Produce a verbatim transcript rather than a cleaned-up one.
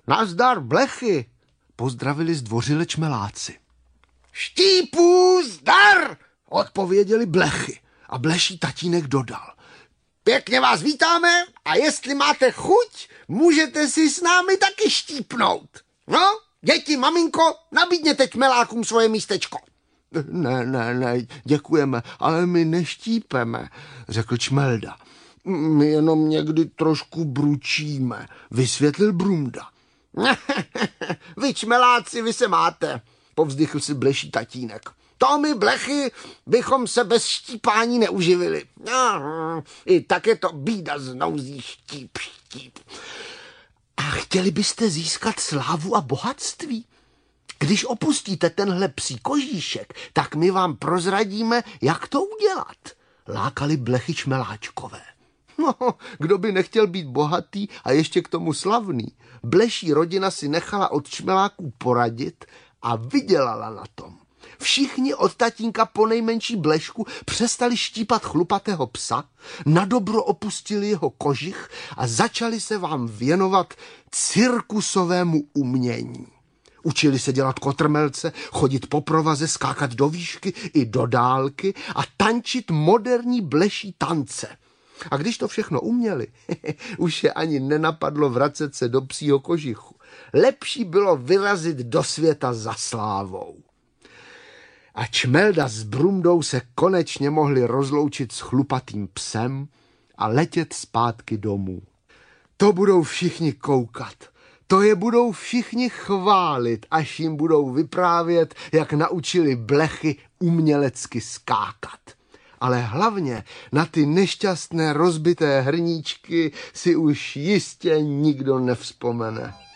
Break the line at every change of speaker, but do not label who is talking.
Nazdar, blechy, pozdravili zdvořile čmeláci.
Štípů zdar,
odpověděli blechy a bleší tatínek dodal.
Pěkně vás vítáme a jestli máte chuť, můžete si s námi taky štípnout. No, děti, maminko, nabídněte čmelákům svoje místečko.
Ne, ne, ne, děkujeme, ale my neštípeme, řekl Čmelda. My jenom někdy trošku bručíme, vysvětlil Brumda.
Vy čmeláci, vy se máte, povzdychl si bleší tatínek. To my blechy bychom se bez štípání neuživili. I tak je to bída z nouzí štíp, štíp.
A chtěli byste získat slávu a bohatství? Když opustíte tenhle psí kožíšek, tak my vám prozradíme, jak to udělat, lákali blechy čmeláčkové. No, kdo by nechtěl být bohatý a ještě k tomu slavný? Bleší rodina si nechala od čmeláků poradit a vydělala na tom. Všichni od tatínka po nejmenší blešku přestali štípat chlupatého psa, nadobro opustili jeho kožich a začali se vám věnovat cirkusovému umění. Učili se dělat kotrmelce, chodit po provaze, skákat do výšky i do dálky a tančit moderní bleší tance. A když to všechno uměli, už je ani nenapadlo vracet se do psího kožichu. Lepší bylo vyrazit do světa za slávou. A Čmelda s Brumdou se konečně mohli rozloučit s chlupatým psem a letět zpátky domů. To budou všichni koukat. To je budou všichni chválit, až jim budou vyprávět, jak naučili blechy umělecky skákat. Ale hlavně na ty nešťastné rozbité hrníčky si už jistě nikdo nevzpomene.